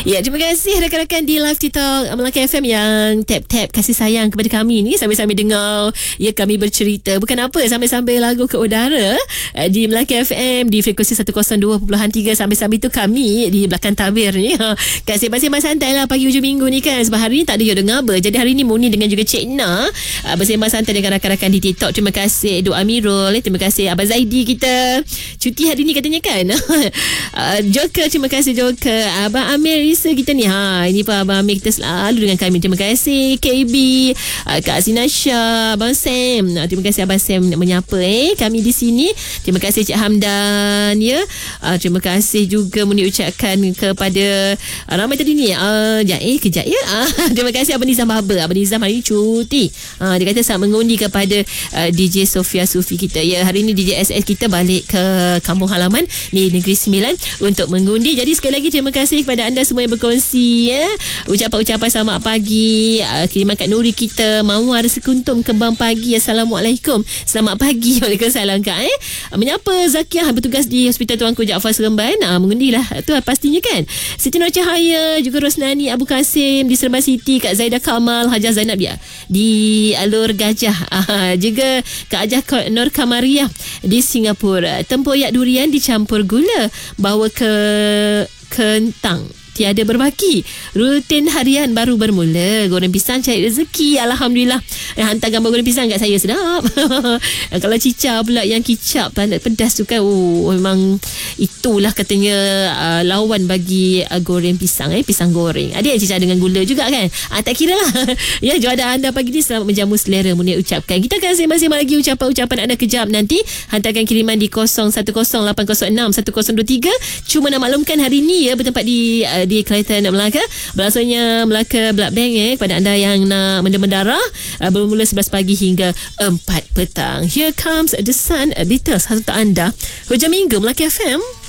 Ya, terima kasih rakan-rakan di live TikTok Melaka FM yang tap-tap kasih sayang kepada kami ni sambil-sambil dengar kami bercerita. Bukan apa, sambil-sambil lagu ke udara di Melaka FM di frekuensi 102.3. Sambil-sambil tu kami di belakang tabir ni kasih bersama santai lah pagi hujung minggu ni kan. Sebab hari ni tak ada Yoda Ngaba. Jadi hari ni Muni dengan juga Cik Na bersama santai dengan rakan-rakan di TikTok. Terima kasih Duk Amirul, terima kasih Abang Zaidi, kita cuti hari ni katanya kan. Joker, terima kasih Joker. Abang Amir Risa kita ni, ini pun Abang Amir kita selalu dengan kami. Terima kasih KB, Kak Sinasha, Abang Sam. Terima kasih Abang Sam menyapa kami di sini. Terima kasih Cik Hamdan ya. Terima kasih juga Muni ucapkan kepada ramai tadi ni. Kejap ya. Terima kasih Abang Nizam Baba. Abang Nizam hari ni cuti. Dia kata sangat mengundi kepada DJ Sofia Sufi kita ya. Hari ni DJ SS kita balik ke kampung halaman di Negeri Sembilan untuk mengundi. Jadi sekali lagi terima kasih kepada anda semua yang berkongsi ya. Ucapan-ucapan selamat pagi. Kiriman Kak Nuri kita, Mawar Sekuntum Kembang Pagi. Assalamualaikum. Selamat pagi. Waalaikumsalam Kak menyapa Zakiah bertugas di Hospital Tuanku Jaafar Seremban. Mengundilah tu pastinya kan. Siti Nur Cahaya, juga Rosnani Abu Kasim di Seremban City, Kak Zaidah Kamal, Hajah Zainab dia di Alur Gajah. Juga Kak Ajah Nur Kamariah di Singapura. Tempoyak durian dicampur gula, bawa ke kentang, tiada berbaki. Rutin harian baru bermula. Goreng pisang cari rezeki. Alhamdulillah. Hantar gambar goreng pisang kat saya, sedap. Kalau cicah pula yang kicap pedas tu kan, memang itulah katanya lawan bagi goreng pisang, pisang goreng. Ada yang cicah dengan gula juga kan. Tak kira lah. Ya, jualan anda pagi ni selamat menjamu selera Munir ucapkan. Kita akan sembang-sembang lagi ucapan-ucapan anda kejap nanti. Hantarkan kiriman di 0108061023. Cuma nak maklumkan hari ni ya, bertempat di Kelantan Melaka. Berlangsungnya Melaka Blood Bank kepada anda yang nak mendarah bermula 11 pagi hingga 4 petang. Here comes the sun. Details untuk anda hujung minggu Melaka FM.